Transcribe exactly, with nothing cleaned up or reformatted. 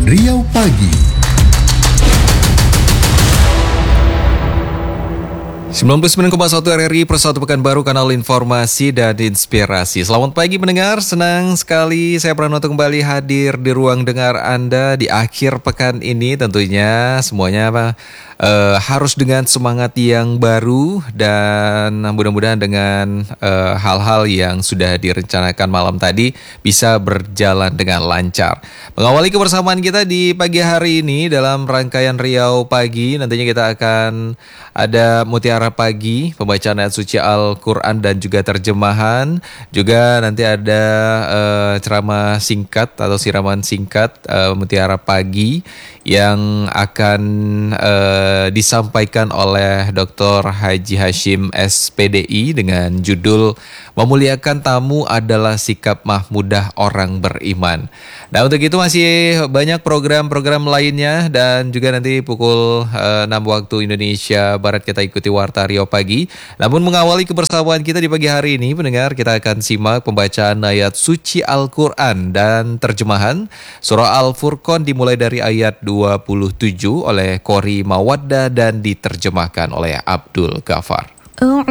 Riau Pagi. sembilan puluh sembilan koma satu R R I Persatu Pekanbaru, kanal informasi dan inspirasi. Selamat pagi mendengar, senang sekali saya Pranoto kembali hadir di ruang dengar Anda di akhir pekan ini. Tentunya semuanya apa, uh, harus dengan semangat yang baru dan mudah-mudahan dengan uh, hal-hal yang sudah direncanakan malam tadi bisa berjalan dengan lancar. Mengawali kebersamaan kita di pagi hari ini dalam rangkaian Riau Pagi, nantinya kita akan ada Mutiara Pagi, pembacaan ayat suci Al-Quran dan juga terjemahan. Juga nanti ada uh, ceramah singkat atau siraman singkat uh, Mutiara Pagi yang akan uh, disampaikan oleh Doktor Haji Hashim S P D I dengan judul Memuliakan Tamu Adalah Sikap Mahmudah Orang Beriman. Nah, untuk itu masih banyak program-program lainnya dan juga nanti pukul uh, enam waktu Indonesia Barat kita ikuti Warta Riau Pagi. Namun mengawali kebersamaan kita di pagi hari ini, pendengar, kita akan simak pembacaan ayat suci Al-Quran dan terjemahan Surah Al-Furqan dimulai dari ayat dua puluh tujuh oleh Qori Mawaddah dan diterjemahkan oleh Abdul Ghafar.